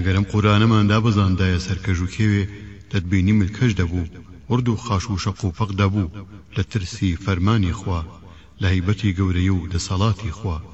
ئەگەرم قورانەماندا بزاندایە سەرکەژ و کێوێ دەتبینی ملکەش دەبوو ورد و خاش و شەق و پەق دەبوو لە ترسی فەرمانی خوا لە هەیبەتی گەورەی و دەسەڵاتی خوا